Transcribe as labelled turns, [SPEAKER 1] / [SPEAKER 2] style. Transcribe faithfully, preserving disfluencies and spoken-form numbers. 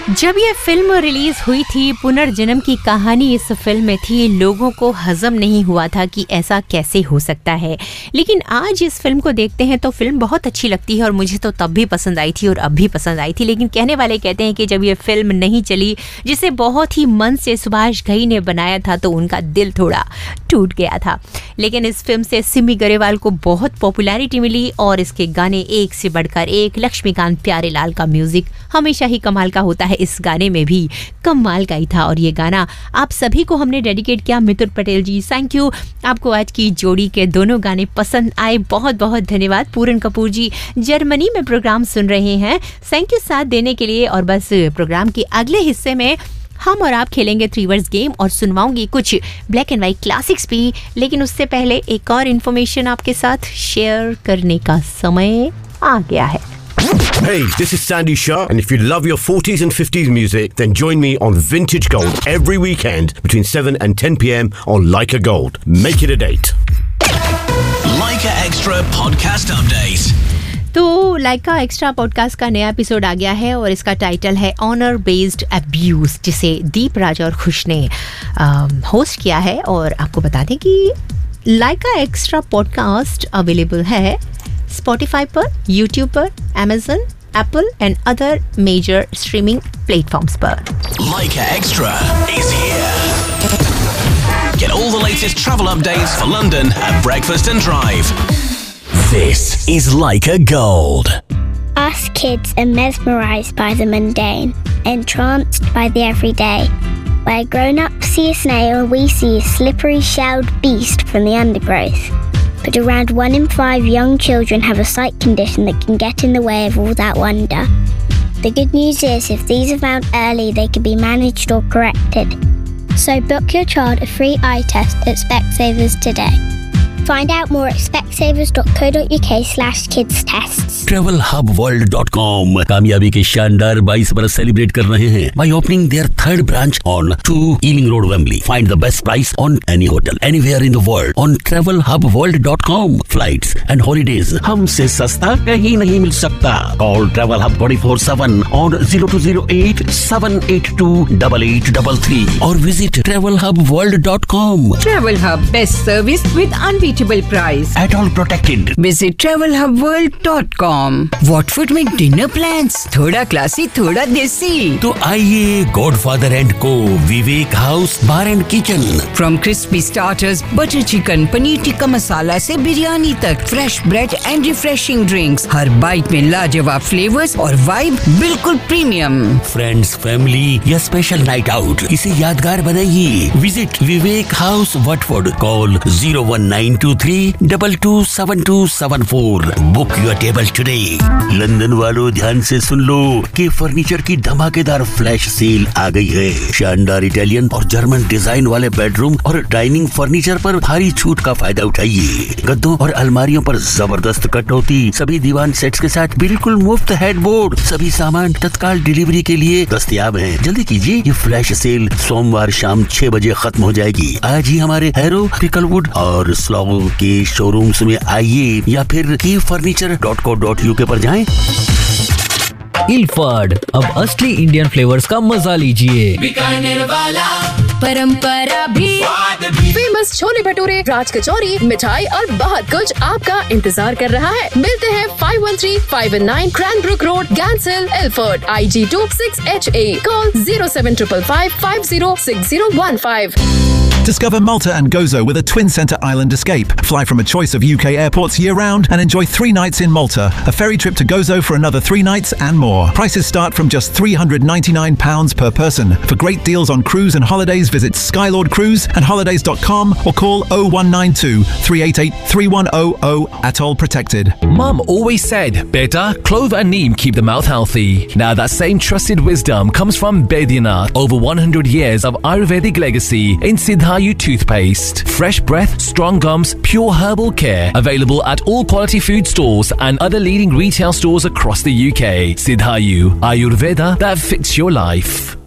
[SPEAKER 1] जब ये film release हुई थी, पुनर्जन्म की कहानी इस फिल्म में थी, लोगों को हजम नहीं हुआ था कि ऐसा कैसे हो सकता है। लेकिन आज इस फिल्म को देखते हैं तो फिल्म बहुत अच्छी लगती है और मुझे तो तब भी पसंद आई थी और अब भी पसंद आई थी। लेकिन कहने वाले कहते हैं कि जब ये फिल्म नहीं चली, जिसे बहुत ही मन से सुभाष घई ने बनाया था, तो उनका दिल थोड़ा टूट गया था। लेकिन इस फिल्म से सिमी गरेवाल को बहुत पॉपुलैरिटी मिली और इसके गाने एक से बढ़कर एक। लक्ष्मीकांत प्यारेलाल का म्यूजिक हमेशा ही कमाल का होता है, इस गाने में भी कमाल का ही था। और ये गाना आप सभी को हमने डेडिकेट किया। मितुल पटेल जी, थैंक यू। आपको आज की जोड़ी के दोनों गाने पसंद आए, बहुत बहुत धन्यवाद। पूरन कपूर जी जर्मनी में प्रोग्राम सुन रहे हैं, थैंक यू साथ देने के लिए। और बस प्रोग्राम के अगले हिस्से में हम और आप खेलेंगे थ्री वर्ड्स गेम और सुनवाऊंगी कुछ ब्लैक एंड वाइट क्लासिक्स भी। लेकिन उससे पहले एक और इन्फॉर्मेशन आपके साथ शेयर करने का समय आ गया है।
[SPEAKER 2] Hey, this is Sandy Shah, and if you love your forties and fifties music, then join me on Vintage Gold every weekend between seven and ten p.m. on Leica Gold. Make it a date.
[SPEAKER 3] Leica Extra Podcast Update.
[SPEAKER 1] तो लाइका extra podcast का नया episode आ गया है और इसका title है honour based abuse, जिसे दीप राज और खुश ने होस्ट किया है। और आपको बता दें कि लाइका एक्स्ट्रा पॉडकास्ट अवेलेबल है स्पॉटिफाई पर, यूट्यूब पर, Amazon, Apple and other major streaming platforms पर।
[SPEAKER 3] Leica Extra is here. Get all the latest travel updates for London at breakfast and drive. This is Leica Gold.
[SPEAKER 4] Us kids are mesmerised by the mundane, entranced by the everyday. Where grown-ups see a snail, we see a slippery shelled beast from the undergrowth. But around one in five young children have a sight condition that can get in the way of all that wonder. The good news is, if these are found early, they can be managed or corrected. So book your child a free eye test at Specsavers today. Find out more at specsavers.co.uk slash kids tests.
[SPEAKER 5] travel hub world dot com कामयाबी के शानदार बाईस बरस celebrate कर रहे हैं by opening their third branch on two Ealing Road, Wembley. Find the best price on any hotel anywhere in the world on travel hub world dot com. Flights and holidays हमसे सस्ता कहीं नहीं मिल सकता. Call Travel Hub twenty-four seven on zero two zero eight seven eight two eight eight three three or visit travel hub world dot com.
[SPEAKER 6] Travel Hub, best service with unbeatable price.
[SPEAKER 5] At all protected.
[SPEAKER 6] Visit travel hub world dot com. Watford में dinner plans, थोड़ा classy थोड़ा देसी.
[SPEAKER 5] तो आइए Godfather and Co. Vivek house bar and kitchen.
[SPEAKER 6] From crispy starters, butter chicken, paneer tikka masala से बिरयानी तक, fresh bread and refreshing drinks. Her bite में लाजवाब flavors और vibe बिल्कुल प्रीमियम.
[SPEAKER 5] Friends, family या स्पेशल नाइट आउट, इसे यादगार बनाइए. Visit Vivek house Watford. Call zero one nine two three two two seven two seven four. Book your table today. London वालों ध्यान से सुन लो कि फर्नीचर की धमाकेदार फ्लैश सेल आ गई है. शानदार इटालियन और जर्मन डिजाइन वाले बेडरूम और डाइनिंग फर्नीचर पर भारी छूट का फायदा उठाइए. गद्दों और अलमारियों पर जबरदस्त कटौती. सभी दीवान सेट्स के साथ बिल्कुल मुफ्त हेडबोर्ड. सभी सामान तत्काल डिलीवरी के लिए दस्तयाब हैं. जल्दी कीजिए, ये फ्लैश सेल सोमवार शाम छह बजे खत्म हो जाएगी. आज ही हमारे हैरो, पिकलवुड और स्लॉगो के शोरूम्स में आइए या फिर की furniture dot co dot UK पर जाएं.
[SPEAKER 7] इल्फाड, अब असली इंडियन फ्लेवर्स का मजा लीजिए.
[SPEAKER 8] बीकानेर वाला
[SPEAKER 9] परंपरा भी,
[SPEAKER 8] फेमस छोले भटूरे, राज कचौरी, मिठाई और बहुत कुछ आपका इंतजार कर रहा है. मिलते हैं five one three five one nine Cranbrook Road, Ganshill, Ilford, I G two six H A. Call zero seven five five five zero six zero one five.
[SPEAKER 10] Discover Malta and Gozo with a twin centre island escape. Fly from a choice of U K airports year-round and enjoy three nights in Malta. A ferry trip to Gozo for another three nights and more. Prices start from just three hundred ninety-nine pounds per person. For great deals on cruise and holidays, visit Skylord Cruise and holidays dot com or call oh one nine two three eight eight three one oh oh. Atoll protected.
[SPEAKER 11] Mum always said, Beta, clove and neem keep the mouth healthy. Now that same trusted wisdom comes from Baidyanath. Over one hundred years of Ayurvedic legacy in Siddharth toothpaste. Fresh breath, strong gums, pure herbal care. Available at all quality food stores and other leading retail stores across the U K. Siddhayu, Ayurveda that fits your life.